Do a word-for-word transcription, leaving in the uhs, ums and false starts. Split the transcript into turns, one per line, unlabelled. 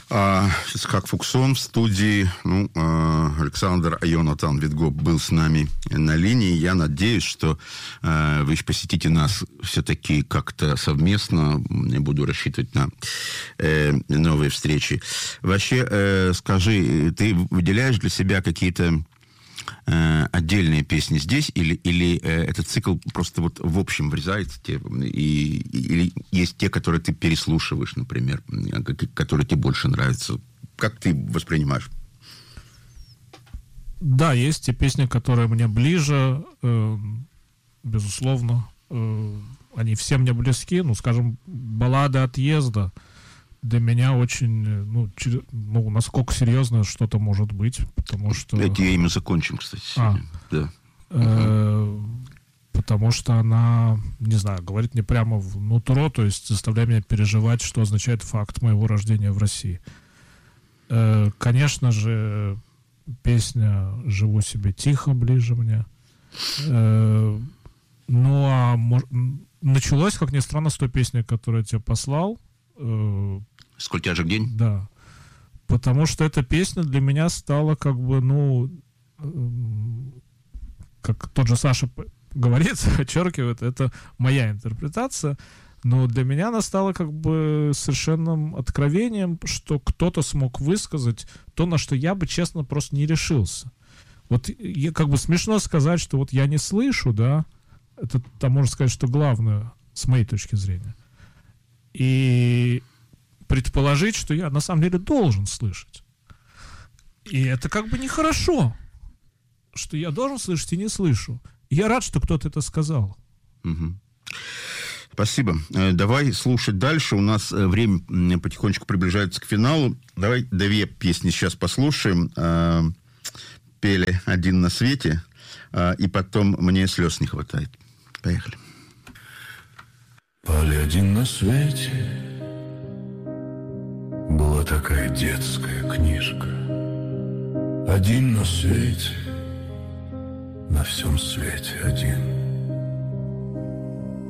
Ицхак Фуксон в студии. Ну, Александр Йонатан Витгоп был с нами на линии. Я надеюсь, что вы посетите нас все-таки как-то совместно. Не буду рассчитывать на новые встречи. Вообще, скажи, ты выделяешь для себя какие-то отдельные песни здесь, или, или э, этот цикл просто вот в общем врезается, те, и, или есть те, которые ты переслушиваешь, например, которые тебе больше нравятся? Как ты воспринимаешь?
Да, есть те песни, которые мне ближе, э, безусловно. Э, они все мне близки. Ну, скажем, баллада «Отъезда» для меня очень, ну, чер... ну, насколько серьезно что-то может быть, потому что...
Эти имя закончим, кстати, сегодня. А. Да.
Э-э- потому что она, не знаю, говорит мне прямо в нутро, то есть заставляет меня переживать, что означает факт моего рождения в России. Э-э- конечно же, песня «Живу себе тихо» ближе мне. Э-э- ну, а мож... началось, как ни странно, с той песни, которую я тебе послал.
«Сколь тяжек день».
Да. Потому что эта песня для меня стала как бы, ну, как тот же Саша говорит, подчеркивает, это моя интерпретация, но для меня она стала как бы совершенным откровением, что кто-то смог высказать то, на что я бы, честно, просто не решился. Вот я, как бы смешно сказать, что вот я не слышу, да, это там можно сказать, что главное, с моей точки зрения. И предположить, что я на самом деле должен слышать. И это как бы нехорошо, что я должен слышать и не слышу. И я рад, что кто-то это сказал.
Угу. Спасибо. Давай слушать дальше. У нас время потихонечку приближается к финалу. Давай две песни сейчас послушаем. Пели «Один на свете», и потом «Мне слез не хватает». Поехали.
Пали один на свете. Была такая детская книжка. Один на свете, на всем свете один.